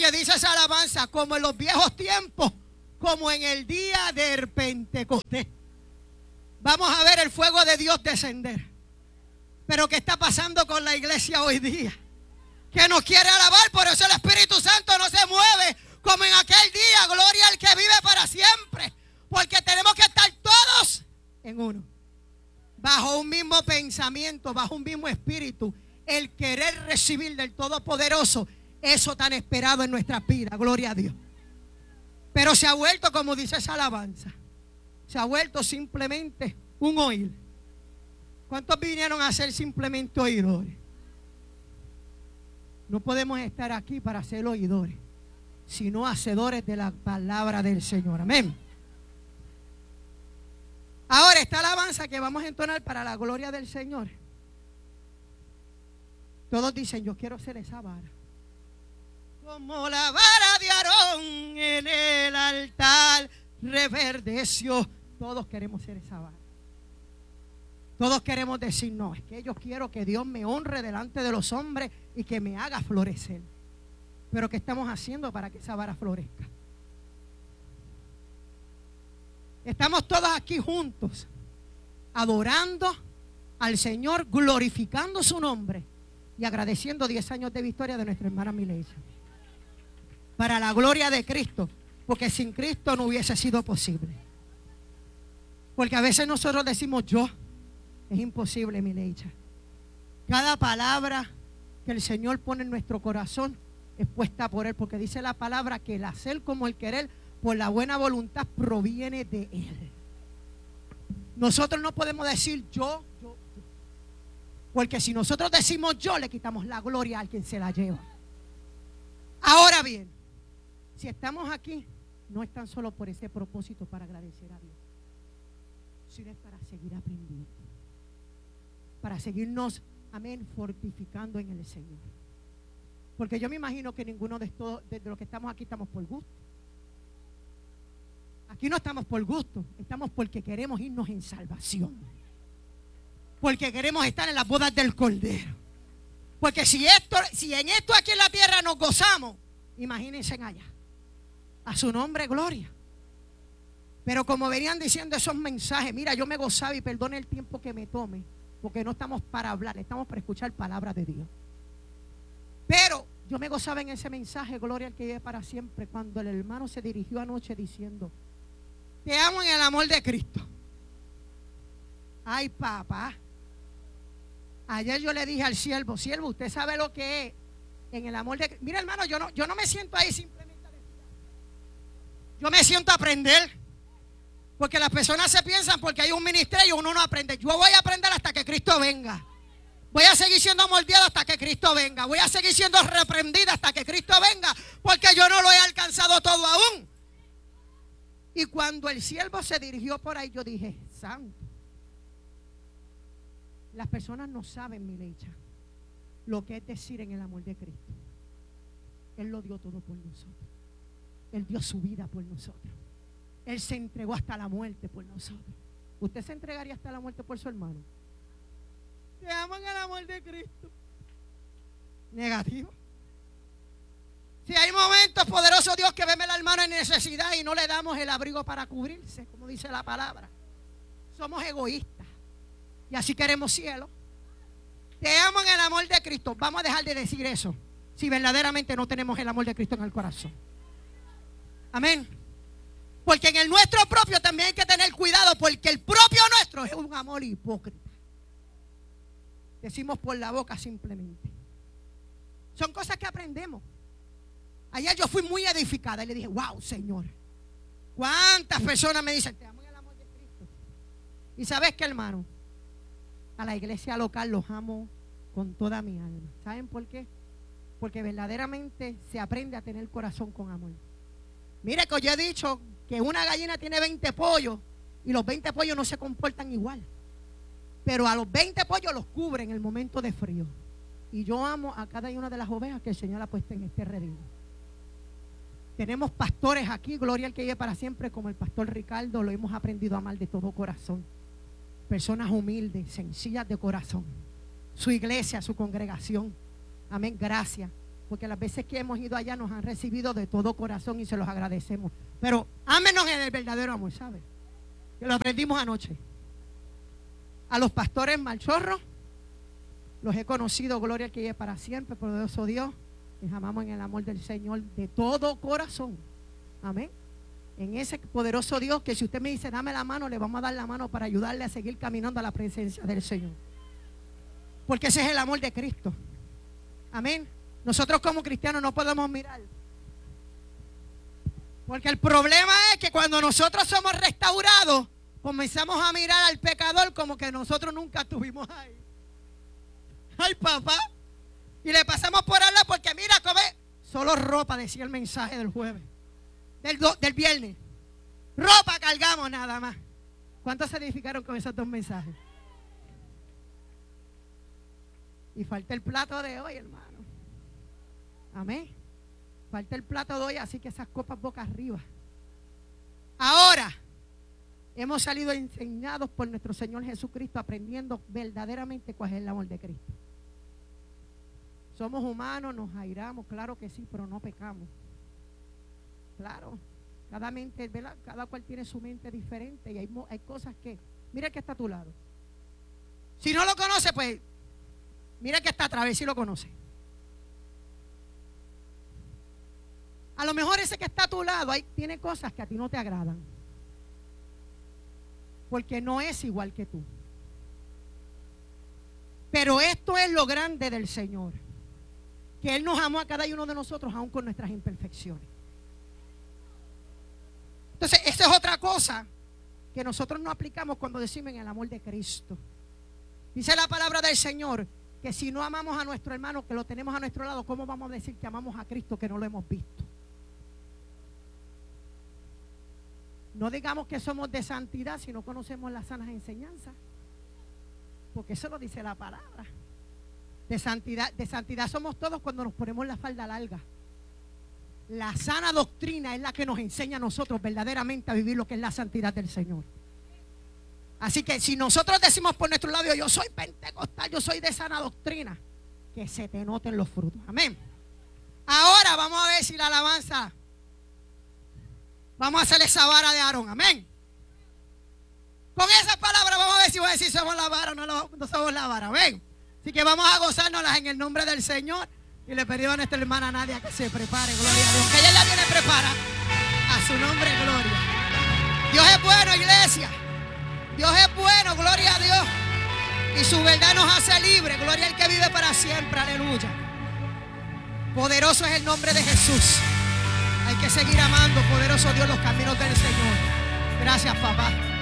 Porque dice esa alabanza, como en los viejos tiempos, como en el día del Pentecostés. Vamos a ver el fuego de Dios descender. Pero ¿qué está pasando con la iglesia hoy día? Que nos quiere alabar, por eso el Espíritu Santo no se mueve como en aquel día. Gloria al que vive para siempre. Porque tenemos que estar todos en uno, bajo un mismo pensamiento, bajo un mismo espíritu. El querer recibir del Todopoderoso, eso tan esperado en nuestras vidas. Gloria a Dios. Pero se ha vuelto, como dice esa alabanza, se ha vuelto simplemente un oír. ¿Cuántos vinieron a ser simplemente oidores? No podemos estar aquí para ser oidores, sino hacedores de la palabra del Señor. Amén. Ahora esta alabanza que vamos a entonar para la gloria del Señor. Todos dicen, yo quiero ser esa vara. Como la vara de Aarón en el altar reverdeció. Todos queremos ser esa vara. Todos queremos decir, no, es que yo quiero que Dios me honre delante de los hombres y que me haga florecer. Pero ¿qué estamos haciendo para que esa vara florezca? Estamos todos aquí juntos, adorando al Señor, glorificando su nombre y agradeciendo 10 años de victoria de nuestra hermana Milesia. Para la gloria de Cristo, porque sin Cristo no hubiese sido posible. Porque a veces nosotros decimos yo, es imposible, Milesia. Cada palabra que el Señor pone en nuestro corazón es puesta por Él, porque dice la palabra que el hacer como el querer por la buena voluntad proviene de Él. Nosotros no podemos decir yo. Porque si nosotros decimos yo, le quitamos la gloria al quien se la lleva. Ahora bien, si estamos aquí, no es tan solo por ese propósito para agradecer a Dios, sino es para seguir aprendiendo, para seguirnos, amén, fortificando en el Señor. Porque yo me imagino que ninguno de los que estamos aquí estamos por gusto. Aquí no estamos por gusto, estamos porque queremos irnos en salvación. Porque queremos estar en las bodas del Cordero. Porque si en esto aquí en la tierra nos gozamos, imagínense en allá. A su nombre, gloria. Pero como venían diciendo esos mensajes, mira, yo me gozaba y perdone el tiempo que me tome, porque no estamos para hablar, estamos para escuchar palabra de Dios. Pero yo me gozaba en ese mensaje, gloria al que vive para siempre, cuando el hermano se dirigió anoche diciendo, te amo en el amor de Cristo. Ay, papá. Ayer yo le dije al siervo, usted sabe lo que es en el amor de Cristo. Mira, hermano, yo no me siento ahí simplemente a decir. Yo me siento a aprender. Porque las personas se piensan porque hay un ministerio uno no aprende. Yo voy a aprender hasta que Cristo venga. Voy a seguir siendo moldeado hasta que Cristo venga. Voy a seguir siendo reprendida hasta que Cristo venga. Porque yo no lo he alcanzado todo aún. Y cuando el siervo se dirigió por ahí, yo dije, santo. Las personas no saben, Milesia, lo que es decir en el amor de Cristo. Él lo dio todo por nosotros. Él dio su vida por nosotros. Él se entregó hasta la muerte por nosotros. ¿Usted se entregaría hasta la muerte por su hermano? Te amo en el amor de Cristo. Negativo. Si hay momentos, poderoso Dios, que veme al hermano en necesidad y no le damos el abrigo para cubrirse, como dice la palabra. Somos egoístas. Y así queremos cielo. Te amo en el amor de Cristo. Vamos a dejar de decir eso si verdaderamente no tenemos el amor de Cristo en el corazón. Amén. Porque en el nuestro propio también hay que tener cuidado, porque el propio nuestro es un amor hipócrita. Decimos por la boca simplemente. Son cosas que aprendemos. Ayer yo fui muy edificada y le dije, wow, Señor, ¿cuántas personas me dicen, te amo en el amor de Cristo? Y ¿sabes qué, hermano? A la iglesia local los amo con toda mi alma. ¿Saben por qué? Porque verdaderamente se aprende a tener corazón con amor. Mire que yo he dicho que una gallina tiene 20 pollos y los 20 pollos no se comportan igual. Pero a los 20 pollos los cubre en el momento de frío. Y yo amo a cada una de las ovejas que el Señor ha puesto en este redil. Tenemos pastores aquí, gloria al que vive para siempre, como el pastor Ricardo, lo hemos aprendido a amar de todo corazón. Personas humildes, sencillas de corazón. Su iglesia, su congregación. Amén, gracias. porque las veces que hemos ido allá nos han recibido de todo corazón y se los agradecemos. Pero ámenos en el verdadero amor, ¿sabe? Que lo aprendimos anoche. A los pastores Malchorro los he conocido, gloria al que vive para siempre, poderoso Dios. Les amamos en el amor del Señor de todo corazón. Amén. En ese poderoso Dios que si usted me dice dame la mano, le vamos a dar la mano para ayudarle a seguir caminando a la presencia del Señor. Porque ese es el amor de Cristo. Amén. Nosotros como cristianos no podemos mirar. Porque el problema es que cuando nosotros somos restaurados, comenzamos a mirar al pecador como que nosotros nunca estuvimos ahí. Ay, papá. Y le pasamos por hablar porque mira, come solo ropa, decía el mensaje del jueves. Del viernes. Ropa cargamos nada más. ¿Cuántos se edificaron con esos dos mensajes? Y falta el plato de hoy, hermano. Amén. Falta el plato de hoy, así que esas copas boca arriba. Ahora, hemos salido enseñados por nuestro Señor Jesucristo, aprendiendo verdaderamente cuál es el amor de Cristo. Somos humanos, nos airamos, claro que sí, pero no pecamos. Claro, cada mente, ¿verdad? Cada cual tiene su mente diferente y hay cosas que, mira el que está a tu lado. Si no lo conoce, pues, mira el que está atrás, a ver si lo conoce. A lo mejor ese que está a tu lado, ahí tiene cosas que a ti no te agradan. Porque no es igual que tú. Pero esto es lo grande del Señor. Que Él nos amó a cada uno de nosotros, aun con nuestras imperfecciones. Entonces, esa es otra cosa que nosotros no aplicamos cuando decimos en el amor de Cristo. Dice la palabra del Señor que si no amamos a nuestro hermano, que lo tenemos a nuestro lado, ¿cómo vamos a decir que amamos a Cristo que no lo hemos visto? No digamos que somos de santidad si no conocemos las sanas enseñanzas. Porque eso lo dice la palabra. De santidad somos todos cuando nos ponemos la falda larga. La sana doctrina es la que nos enseña a nosotros verdaderamente a vivir lo que es la santidad del Señor. Así que si nosotros decimos por nuestro lado, yo soy pentecostal, yo soy de sana doctrina, que se te noten los frutos. Amén. Ahora vamos a ver si la alabanza, vamos a hacer esa vara de Aarón. Amén. Con esas palabras vamos a ver si voy a decir somos la vara o no somos la vara. Amén. Así que vamos a gozárnoslas en el nombre del Señor. Y le pedimos a nuestra hermana Nadia que se prepare, gloria a Dios. Que ella la viene prepara. A su nombre, gloria. Dios es bueno, iglesia. Dios es bueno, gloria a Dios. Y su verdad nos hace libres. Gloria al que vive para siempre, aleluya. Poderoso es el nombre de Jesús. Hay que seguir amando, poderoso Dios, los caminos del Señor. Gracias, papá.